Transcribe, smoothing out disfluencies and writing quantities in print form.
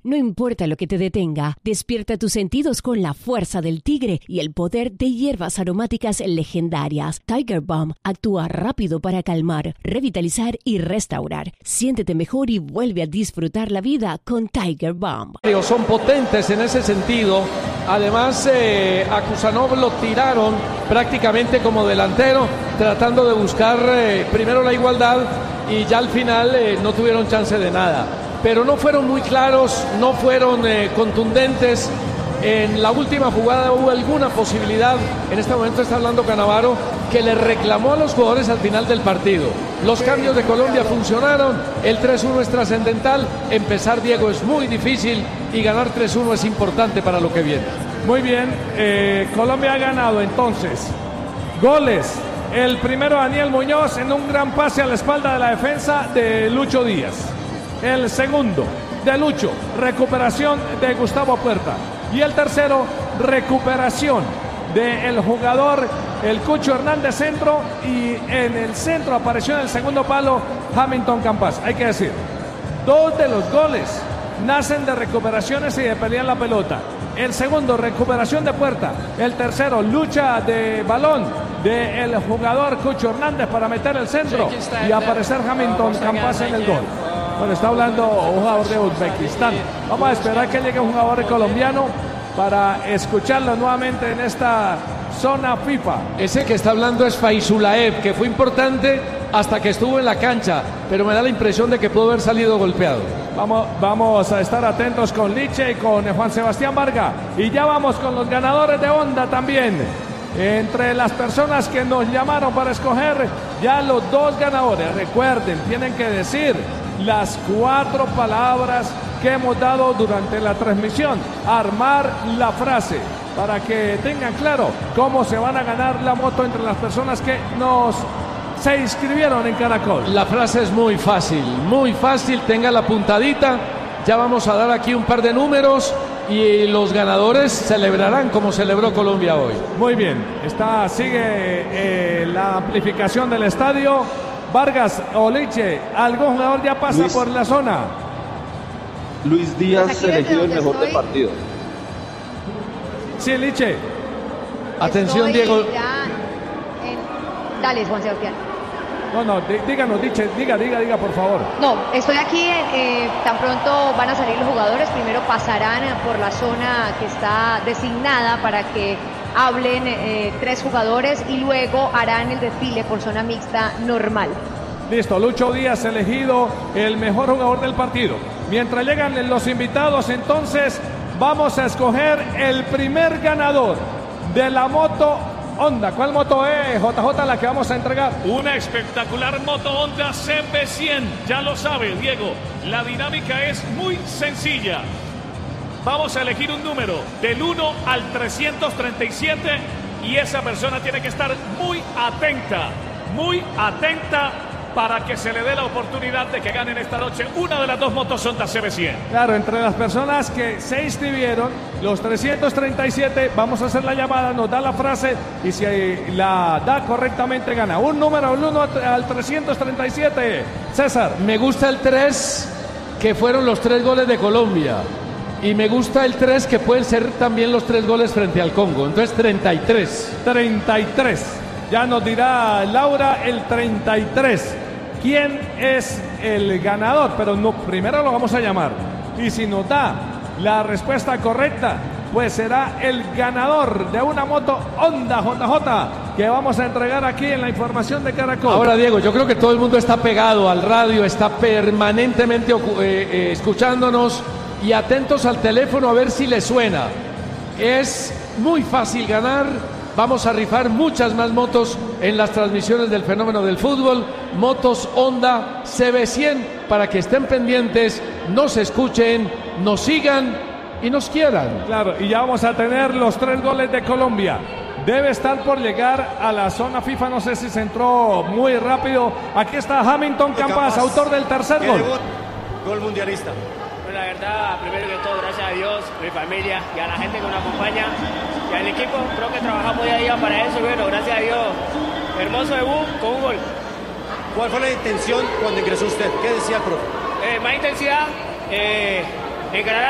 No importa lo que te detenga, despierta tus sentidos con la fuerza del tigre y el poder de hierbas aromáticas legendarias. Tiger Balm actúa rápido para calmar, revitalizar y restaurar. Siéntete mejor y vuelve a disfrutar la vida con Tiger Balm. Son potentes en ese sentido. Además, a Kusanov lo tiraron prácticamente como delantero, tratando de buscar primero la igualdad y ya al final no tuvieron chance de nada. Pero no fueron muy claros, no fueron contundentes. En la última jugada hubo alguna posibilidad, en este momento está hablando Cannavaro, que le reclamó a los jugadores al final del partido. Los cambios de Colombia funcionaron, el 3-1 es trascendental, empezar, Diego, es muy difícil y ganar 3-1 es importante para lo que viene. Muy bien, Colombia ha ganado entonces. Goles, el primero Daniel Muñoz en un gran pase a la espalda de la defensa de Lucho Díaz. El segundo de Lucho, recuperación de Gustavo Puerta. Y el tercero, recuperación del jugador, el Cucho Hernández, centro, y en el centro apareció en el segundo palo Hamilton Campas. Hay que decir, 2 de los goles nacen de recuperaciones y de pelear la pelota. El segundo, recuperación de Puerta. El tercero, lucha de balón del jugador Cucho Hernández para meter el centro y aparecer Hamilton Campas en el gol. Bueno, está hablando un jugador de Uzbekistán. Vamos a esperar que llegue un jugador colombiano para escucharlo nuevamente en esta zona FIFA. Ese que está hablando es Faizulaev, que fue importante hasta que estuvo en la cancha, pero me da la impresión de que pudo haber salido golpeado. Vamos a estar atentos con Liche y con Juan Sebastián Vargas. Y ya vamos con los ganadores de Onda también. Entre las personas que nos llamaron para escoger ya los 2 ganadores. Recuerden, tienen que decir las 4 palabras que hemos dado durante la transmisión. Armar la frase para que tengan claro cómo se van a ganar la moto entre las personas que se inscribieron en Caracol. La frase es muy fácil, tenga la puntadita. Ya vamos a dar aquí un par de números y los ganadores celebrarán como celebró Colombia hoy. Muy bien, sigue la amplificación del estadio. Vargas o Liche, ¿algún jugador ya pasa por la zona? Luis Díaz elegido el mejor del partido. Sí, Liche. Atención, Diego. Dale, Juan Sebastián. No, díganos, diga, por favor. No, estoy aquí, tan pronto van a salir los jugadores, primero pasarán por la zona que está designada para que hablen 3 jugadores y luego harán el desfile por zona mixta normal. Listo, Lucho Díaz elegido el mejor jugador del partido. Mientras llegan los invitados, entonces vamos a escoger el primer ganador de la moto Honda. ¿Cuál moto es, JJ, la que vamos a entregar? Una espectacular moto Honda CB100. Ya lo sabe, Diego. La dinámica es muy sencilla. Vamos a elegir un número del 1 al 337 y esa persona tiene que estar muy atenta para que se le dé la oportunidad de que ganen esta noche una de las 2 motos Honda CB100. Claro, entre las personas que se inscribieron, los 337, vamos a hacer la llamada, nos da la frase y si la da correctamente gana. Un número del 1 al 337. César. Me gusta el 3, que fueron los 3 goles de Colombia. Y me gusta el 3, que pueden ser también los 3 goles frente al Congo. Entonces 33. 33. Ya nos dirá Laura el 33. ¿Quién es el ganador? Pero no, primero lo vamos a llamar. Y si nos da la respuesta correcta, pues será el ganador de una moto Honda JJ que vamos a entregar aquí en la información de Caracol. Ahora, Diego, yo creo que todo el mundo está pegado al radio, está permanentemente escuchándonos y atentos al teléfono a ver si le suena. Es muy fácil ganar. Vamos a rifar muchas más motos en las transmisiones del fenómeno del fútbol. Motos Honda CB100 para que estén pendientes, nos escuchen, nos sigan y nos quieran. Claro, y ya vamos a tener los 3 goles de Colombia. Debe estar por llegar a la zona FIFA, no sé si se entró muy rápido. Aquí está Hamilton Campas, autor del tercer gol. Gol mundialista. Bueno, la verdad, primero que todo, gracias a Dios, a mi familia y a la gente que nos acompaña y al equipo. Creo que trabajamos día a día para eso y bueno, gracias a Dios, hermoso debut con un gol. ¿Cuál fue la intención cuando ingresó usted? ¿Qué decía el profe? Más intensidad, encarar